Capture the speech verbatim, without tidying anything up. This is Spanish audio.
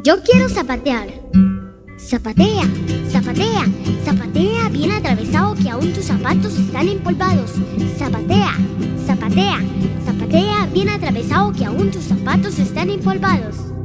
Yo quiero zapatear. Zapatea, zapatea, zapatea bien atravesado que aún tus zapatos están empolvados. Zapatea, zapatea, zapatea bien atravesado que aún tus zapatos están empolvados.